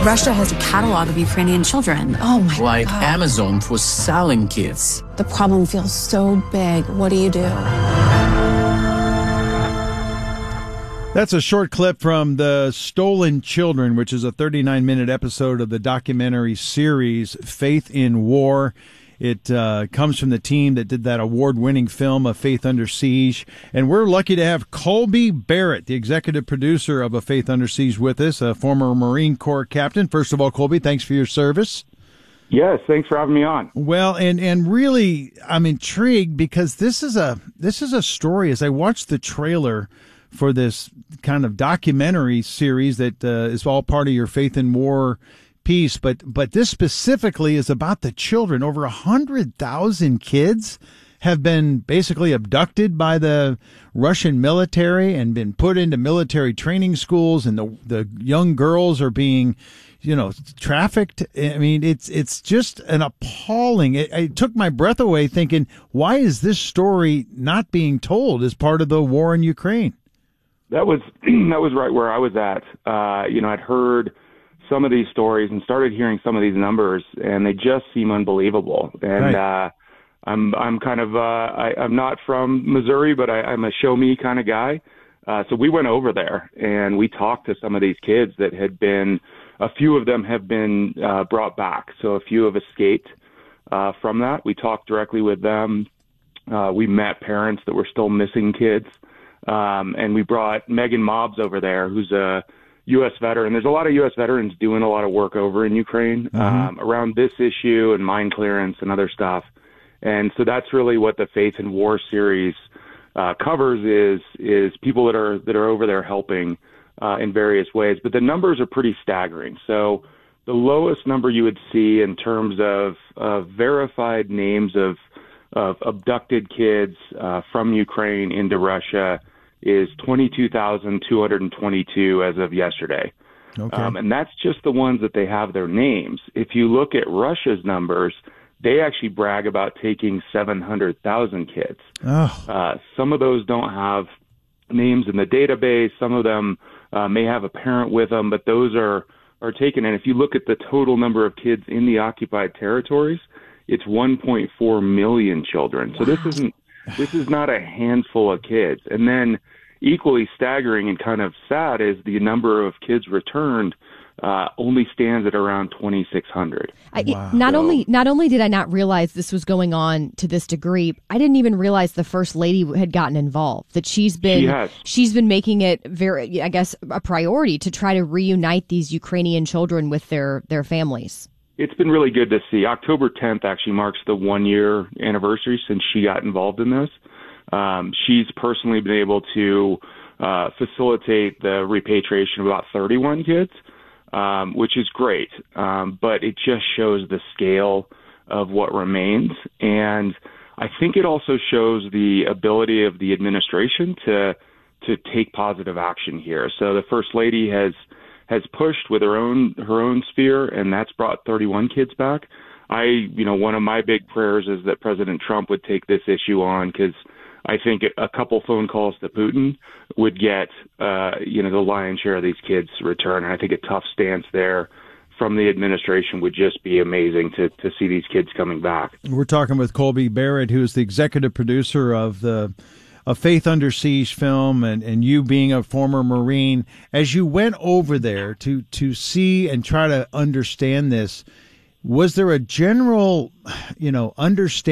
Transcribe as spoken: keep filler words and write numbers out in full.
Russia has a catalog of Ukrainian children. Oh my Like God. Amazon for selling kids. The problem feels so big. What do you do? That's a short clip from The Stolen Children, which is a thirty-nine minute episode of the documentary series Faith in War. It uh, comes from the team that did that award-winning film, A Faith Under Siege. And we're lucky to have Colby Barrett, the executive producer of A Faith Under Siege, with us, a former Marine Corps captain. First of all, Colby, thanks for your service. Yes, thanks for having me on. Well, and, and really, I'm intrigued because this is a this is a story. As I watched the trailer for this kind of documentary series that uh, is all part of your Faith in War piece, but but this specifically is about the children. Over a hundred thousand kids have been basically abducted by the Russian military and been put into military training schools, and the the young girls are being, you know, trafficked. I mean, it's it's just an appalling. It, it took my breath away, thinking, why is this story not being told as part of the war in Ukraine? That was that was right where I was at. Uh, you know, I'd heard some of these stories and started hearing some of these numbers, and they just seem unbelievable. And Right. uh, I'm I'm kind of uh, I, I'm not from Missouri, but I, I'm a show me kind of guy. Uh, so we went over there and we talked to some of these kids that had been. A few of them have been uh, brought back, so a few have escaped uh, from that. We talked directly with them. Uh, we met parents that were still missing kids. Um, and we brought Megan Mobbs over there, who's a U S veteran. There's a lot of U S veterans doing a lot of work over in Ukraine Mm-hmm. um, around this issue and mine clearance and other stuff. And so that's really what the Faith in War series uh, covers is is people that are that are over there helping uh, in various ways. But the numbers are pretty staggering. So the lowest number you would see in terms of, of verified names of of abducted kids uh, from Ukraine into Russia is twenty-two thousand two hundred twenty-two as of yesterday. Okay. Um, and that's just the ones that they have their names. If you look at Russia's numbers, they actually brag about taking seven hundred thousand kids. Oh. Uh, some of those don't have names in the database. Some of them uh, may have a parent with them, but those are, are taken. And if you look at the total number of kids in the occupied territories, it's one point four million children. So this isn't this is not a handful of kids. And then equally staggering and kind of sad is the number of kids returned uh, only stands at around twenty-six hundred. I, Wow. not So- only not only did I not realize this was going on to this degree, I didn't even realize the first lady had gotten involved. That she's been She has. she's been making it very, I guess, a priority to try to reunite these Ukrainian children with their their families. It's been really good to see. October tenth actually marks the one-year anniversary since she got involved in this. Um, she's personally been able to uh, facilitate the repatriation of about thirty-one kids, um, which is great. Um, but it just shows the scale of what remains. And I think it also shows the ability of the administration to to take positive action here. So the First Lady has has pushed with her own her own sphere, and that's brought thirty-one kids back. I, you know, one of my big prayers is that President Trump would take this issue on, because I think a couple phone calls to Putin would get, uh, you know, the lion's share of these kids returned. And I think a tough stance there from the administration would just be amazing to, to see these kids coming back. We're talking with Colby Barrett, who is the executive producer of the A Faith Under Siege film, and, and you being a former Marine. As you went over there to, to see and try to understand this, was there a general, you know, understanding